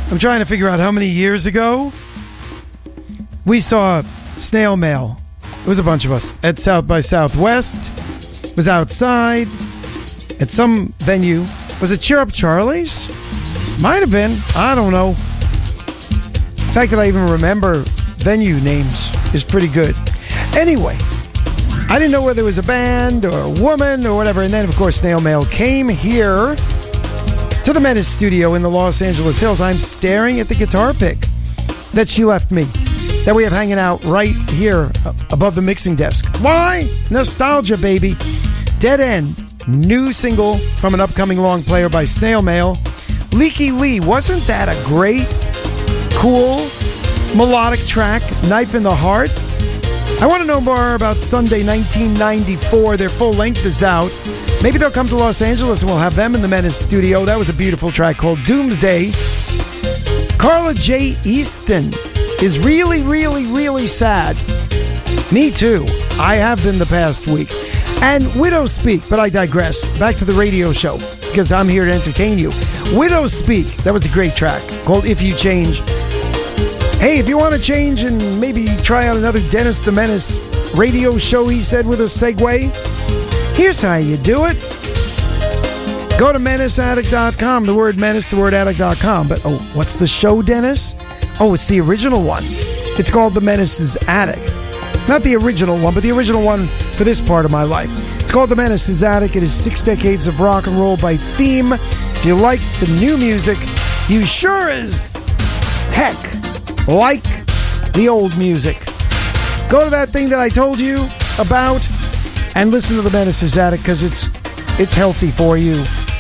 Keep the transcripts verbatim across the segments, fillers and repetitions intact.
I'm trying to figure out how many years ago we saw Snail Mail. It was a bunch of us at South by Southwest. It was outside at some venue. Was it Cheer Up Charlie's? Might have been. I don't know. The fact that I even remember venue names is pretty good. Anyway, I didn't know whether it was a band or a woman or whatever. And then, of course, Snail Mail came here to the Menace studio in the Los Angeles Hills. I'm staring at the guitar pick that she left me, that we have hanging out right here above the mixing desk. Why? Nostalgia, baby. Dead End, new single from an upcoming long player by Snail Mail. Leaky Lee, wasn't that a great, cool, melodic track? Knife in the Heart. I want to know more about Sunday nineteen ninety-four. Their full length is out. Maybe they'll come to Los Angeles and we'll have them in the Menace studio. That was a beautiful track called Doomsday. Carla J. Easton is really, really, really sad. Me too. I have been the past week. And Widows Speak, but I digress. Back to the radio show, because I'm here to entertain you. Widows Speak, that was a great track called If You Change. Hey, if you want to change and maybe try out another Dennis the Menace radio show, he said with a segue, here's how you do it. Go to menace addict dot com, the word menace, the word addict dot com. But, oh, what's the show, Dennis? Oh, it's the original one. It's called The Menace's Attic. Not the original one, but the original one for this part of my life. It's called The Menace's Attic. It is six decades of rock and roll by theme. If you like the new music, you sure as heck like the old music. Go to that thing that I told you about and listen to The Menace's Attic, because it's it's healthy for you.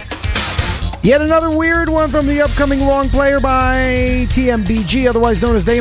Yet another weird one from the upcoming long player by T M B G, otherwise known as They